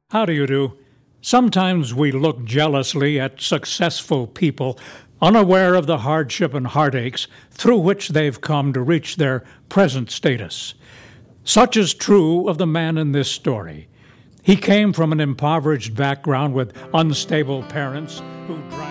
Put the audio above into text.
How do you do? Sometimes we look jealously at successful people, unaware of the hardship and heartaches through which they've come to reach their present status. Such is true of the man in this story. He came from an impoverished background with unstable parents who drank